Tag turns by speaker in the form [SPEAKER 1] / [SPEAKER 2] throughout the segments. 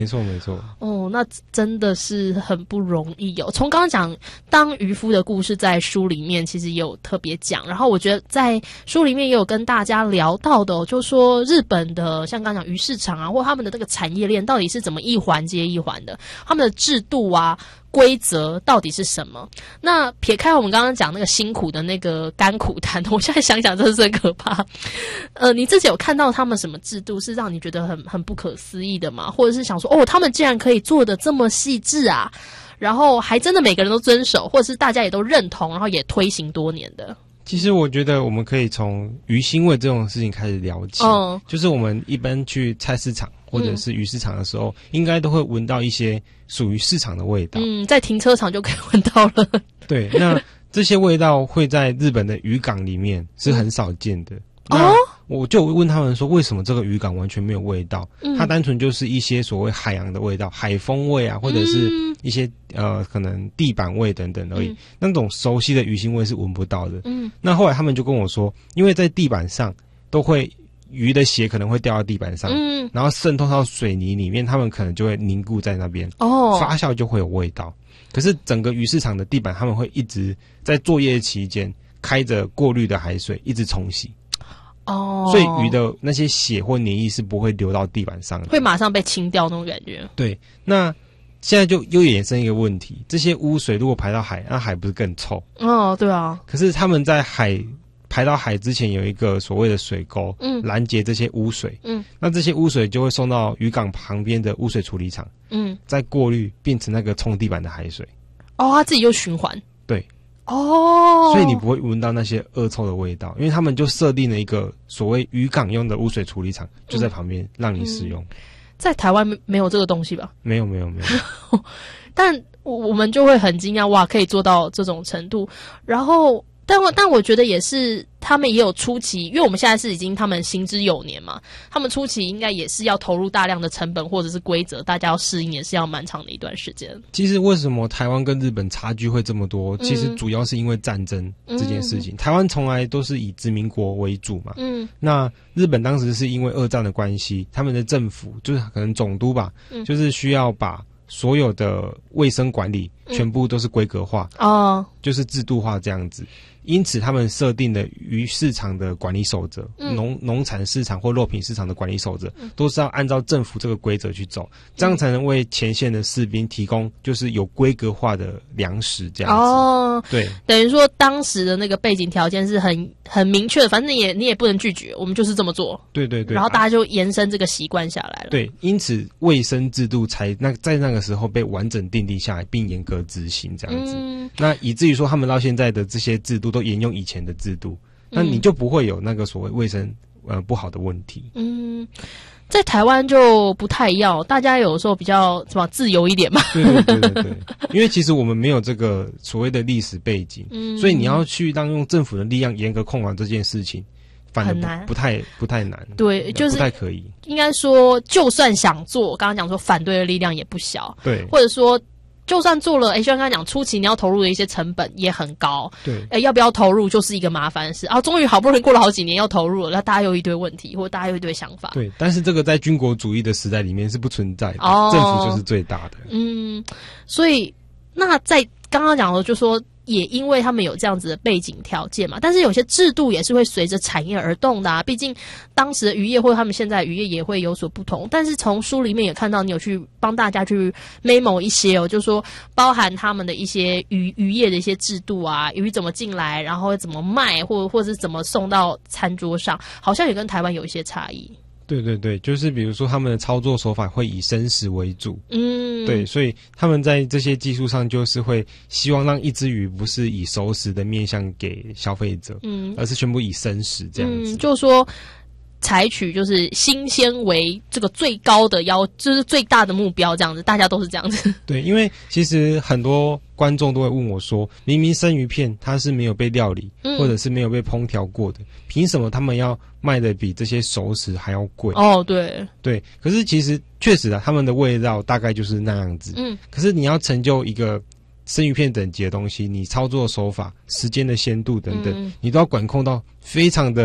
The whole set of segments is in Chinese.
[SPEAKER 1] 没错没错。
[SPEAKER 2] 哦，那真的是很不容易哦。从刚刚讲当渔夫的故事，在书里面其实也有特别讲，然后我觉得在书里面也有跟大家聊到的就说日本的像刚刚讲鱼市场啊，或他们的这个产业链到底是怎么一环接一环的，他们的制度啊规则到底是什么？那撇开我们刚刚讲那个辛苦的那个甘苦谈，我现在想想真的是很可怕。你自己有看到他们什么制度是让你觉得很不可思议的吗？或者是想说他们竟然可以做得这么细致啊，然后还真的每个人都遵守，或者是大家也都认同，然后也推行多年的？
[SPEAKER 1] 其实我觉得我们可以从鱼腥味这种事情开始聊起。就是我们一般去菜市场或者是鱼市场的时候，应该都会闻到一些属于市场的味道。
[SPEAKER 2] 在停车场就可以闻到了。对，
[SPEAKER 1] 那这些味道会在日本的渔港里面是很少见的。那我就问他们说，为什么这个渔港完全没有味道？它单纯就是一些所谓海洋的味道，海风味啊，或者是一些可能地板味等等而已。那种熟悉的鱼腥味是闻不到的。那后来他们就跟我说，因为在地板上都会鱼的血可能会掉到地板上，然后渗透到水泥里面，他们可能就会凝固在那边，发酵就会有味道。可是整个鱼市场的地板，他们会一直在作业期间开着过滤的海水一直冲洗。所以鱼的那些血或粘液是不会流到地板上的，
[SPEAKER 2] 会马上被清掉那种感觉。
[SPEAKER 1] 对，那现在就又衍生一个问题，这些污水如果排到海，那海不是更臭？对啊。可是他们在排到海之前有一个所谓的水沟，拦截这些污水。那这些污水就会送到渔港旁边的污水处理厂，再过滤变成那个冲地板的海水。
[SPEAKER 2] 它自己又循环。对。
[SPEAKER 1] 所以你不会闻到那些恶臭的味道，因为他们就设定了一个所谓渔港用的污水处理厂，就在旁边让你使用。
[SPEAKER 2] 在台湾没有这个东西吧？
[SPEAKER 1] 没有。
[SPEAKER 2] 但我们就会很惊讶，哇，可以做到这种程度。然后但我觉得也是，他们也有初期，因为我们现在是已经他们行之有年嘛，他们初期应该也是要投入大量的成本或者是规则，大家要适应也是要蛮长的一段时间。
[SPEAKER 1] 其实为什么台湾跟日本差距会这么多？其实主要是因为战争这件事情。台湾从来都是以殖民国为主嘛，那日本当时是因为二战的关系，他们的政府就是可能总督吧，就是需要把所有的卫生管理全部都是规格化，就是制度化这样子。因此他们设定的鱼市场的管理守则，农产市场或肉品市场的管理守则，都是要按照政府这个规则去走，这样才能为前线的士兵提供就是有规格化的粮食这样子。对，
[SPEAKER 2] 等于说当时的那个背景条件是很明确的，反正你也不能拒绝，我们就是这么做。对，然后大家就延伸这个习惯下来了。对，
[SPEAKER 1] 因此卫生制度才在那个时候被完整订立下来，并严格执行这样子。那以至于说他们到现在的这些制度都沿用以前的制度，那你就不会有那个所谓卫生不好的问题。
[SPEAKER 2] 在台湾就不太一样，大家有时候比较什么自由一点嘛。
[SPEAKER 1] 对，因为其实我们没有这个所谓的历史背景，所以你要去让用政府的力量严格控管这件事情，反而不太难。对，就是不太可以。
[SPEAKER 2] 应该说，就算想做，刚刚讲说反对的力量也不小。
[SPEAKER 1] 对，
[SPEAKER 2] 或者说。就算做了，像刚才讲初期你要投入的一些成本也很高，对，要不要投入就是一个麻烦事啊。终于好不容易过了好几年要投入了，那大家有一堆问题，或者大家有一堆想法。
[SPEAKER 1] 对，但是这个在军国主义的时代里面是不存在的，政府就是最大的。
[SPEAKER 2] 所以那在刚刚讲的就说。也因为他们有这样子的背景条件嘛，但是有些制度也是会随着产业而动的啊。毕竟当时的渔业或者他们现在的渔业也会有所不同。但是从书里面也看到你有去帮大家去 memo 一些就是说包含他们的一些渔业的一些制度啊，鱼怎么进来，然后怎么卖，或者是怎么送到餐桌上，好像也跟台湾有一些差异。
[SPEAKER 1] 对，就是比如说他们的操作手法会以生食为主，对，所以他们在这些技术上就是会希望让一只鱼不是以熟食的面向给消费者，而是全部以生食这样子，
[SPEAKER 2] 就是说采取就是新鲜为这个最高的就是最大的目标这样子，大家都是这样子。
[SPEAKER 1] 对，因为其实很多观众都会问我说，明明生鱼片它是没有被料理，或者是没有被烹调过的，凭什么他们要卖的比这些熟食还要贵？对，可是其实确实啊，他们的味道大概就是那样子。可是你要成就一个生鱼片等级的东西，你操作手法、时间的鲜度等等，你都要管控到非常的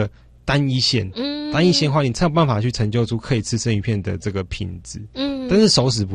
[SPEAKER 1] 单一线，单一线的话，你才有办法去成就出可以吃生鱼片的这个品质。但是熟食